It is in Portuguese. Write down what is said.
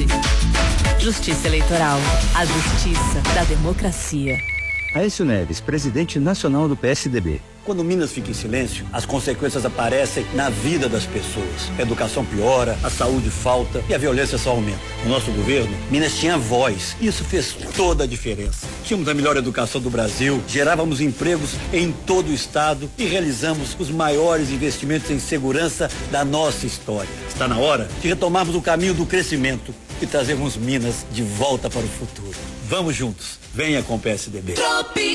Verde. Justiça Eleitoral. A justiça da democracia. Aécio Neves, presidente nacional do PSDB. Quando Minas fica em silêncio, as consequências aparecem na vida das pessoas. A educação piora, a saúde falta e a violência só aumenta. No nosso governo, Minas tinha voz. Isso fez toda a diferença. Tínhamos a melhor educação do Brasil, gerávamos empregos em todo o estado e realizamos os maiores investimentos em segurança da nossa história. Está na hora de retomarmos o caminho do crescimento e trazermos Minas de volta para o futuro. Vamos juntos. Venha com o PSDB.